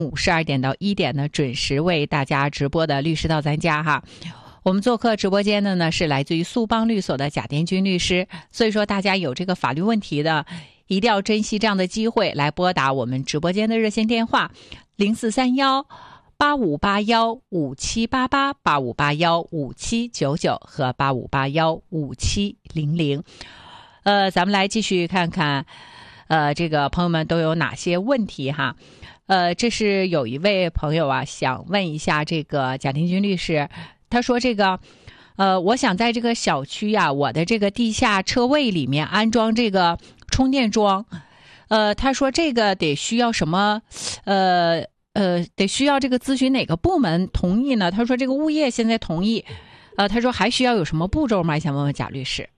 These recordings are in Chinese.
12点到1点呢，准时为大家直播的律师到咱家哈。我们做客直播间的呢是来自于苏邦律所的贾殿军律师，所以说大家有这个法律问题的，一定要珍惜这样的机会来拨打我们直播间的热线电话0431-8581-5788、8581-5799和8581-5700。咱们来继续看看，这个朋友们都有哪些问题哈？这是有一位朋友啊，想问一下这个贾殿军律师，他说这个，我想在这个小区呀，我的这个地下车位里面安装这个充电桩，他说这个得需要什么，得需要这个咨询哪个部门同意呢？他说这个物业现在同意，他说还需要有什么步骤吗？想问问贾律师。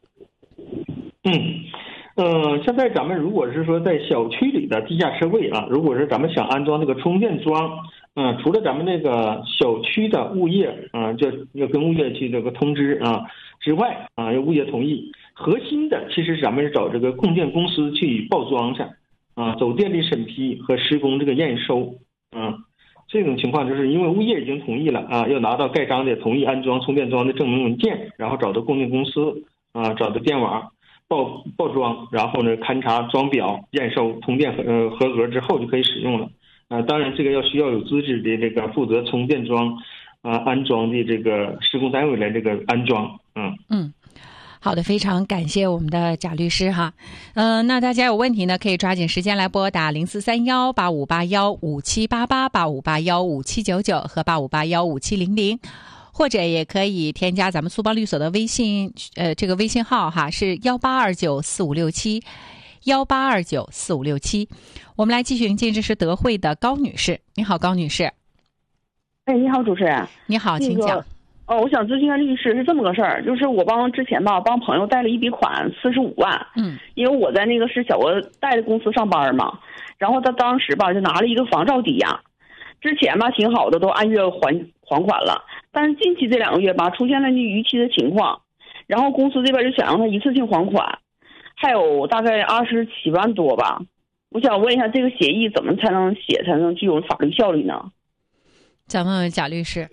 现在咱们如果是说在小区里的地下车位啊，如果是咱们想安装这个充电桩，除了咱们那个小区的物业就要跟物业去这个通知之外要物业同意。核心的其实咱们是找这个供电公司去报桩去走电力审批和施工这个验收这种情况就是因为物业已经同意了要拿到盖章的同意安装充电桩的证明文件，然后找到供电公司找到电网报桩，然后呢勘察装表验收通电合格之后就可以使用了。当然这个需要有资质的这个负责充电桩安装的这个施工单位来这个安装。 好的，非常感谢我们的贾律师哈。那大家有问题呢，可以抓紧时间来拨打0431-8581-5788、8581-5799和8581-5700。或者也可以添加咱们苏邦律所的微信，这个微信号哈是18294567，18294567。我们来继续迎接这是德惠的高女士。你好，高女士。 你好，主持人。 你好，请讲。 我想咨询一下律师，是这么个事儿，就是我之前帮朋友贷了一笔款45万，因为我在那个是小额贷的公司上班嘛，然后他当时就拿了一个房照抵押，之前挺好的，都按月还款了。但是近期这2个月出现了逾期的情况，然后公司这边就想让他一次性还款，还有大概27万多吧。我想问一下，这个协议怎么才能写才能具有法律效力呢？ 咱们贾律师。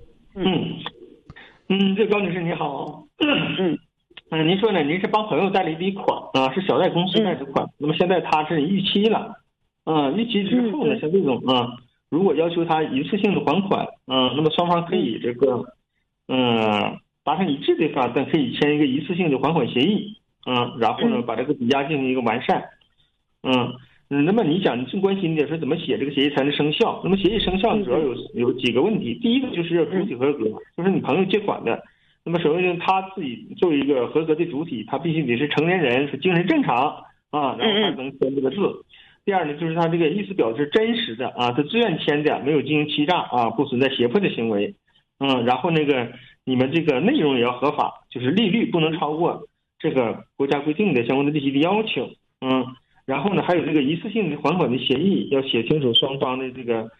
这高女士你好。您说呢？您是帮朋友贷了一笔款是小贷公司贷的款，那么现在他是逾期了，逾期之后呢，像这种如果要求他一次性的还款，那么双方可以这个，达成一致的话，但可以签一个一次性的还款协议，然后呢，把这个抵押进行一个完善，那么你最关心的是怎么写这个协议才能生效？那么协议生效主要有几个问题，第一个就是要主体合格，就是你朋友借款的，那么首先他自己作为一个合格的主体，他必须得是成年人，是精神正常然后才能签这个字。第二呢，就是他这个意思表示真实的他自愿签的，没有进行欺诈不存在胁迫的行为。然后你们这个内容也要合法，就是利率不能超过这个国家规定的相关的利息的要求。然后呢，还有这个一次性的还款的协议要写清楚双方的这个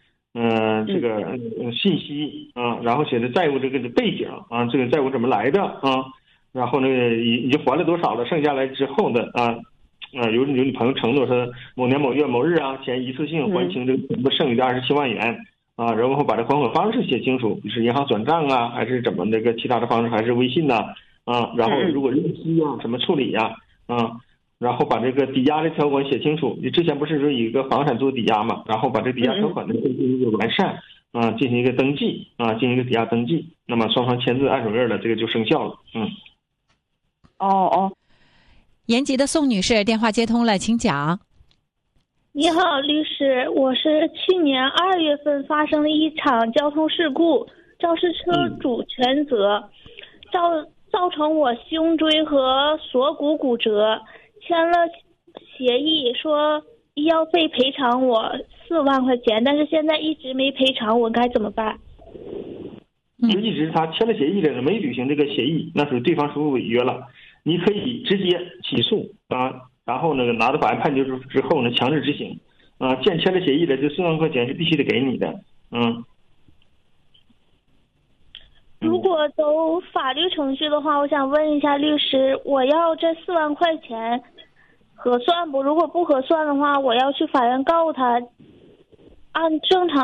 信息然后写的债务这个背景这个债务怎么来的然后已经还了多少了，剩下来之后的有你朋友承诺说某年某月某日前一次性还清这个剩余的27万元然后把这还款方式写清楚，是银行转账还是怎么那个其他的方式，还是微信然后如果日期怎么处理然后把这个抵押的条款写清楚。你之前不是说以一个房产做抵押嘛，然后把这抵押条款进行一个完善进行一个登记进行一个抵押登记，那么双方签字按手印了，这个就生效了。 延吉的宋女士电话接通了，请讲。 你好，律师，我是去年2月份发生了一场交通事故，肇事车主全责，造成我胸椎和锁骨骨折，签了协议说医药费赔偿我4万块钱，但是现在一直没赔偿，我该怎么办？ 就一直他签了协议了，没履行这个协议，那属于对方属于违约了。你可以直接起诉然后拿到法院判决书之后强制执行既然签了协议的，这4万块钱是必须得给你的。 如果走法律程序的话，我想问一下律师，我要这4万块钱合算不？如果不合算的话，我要去法院告他，按正常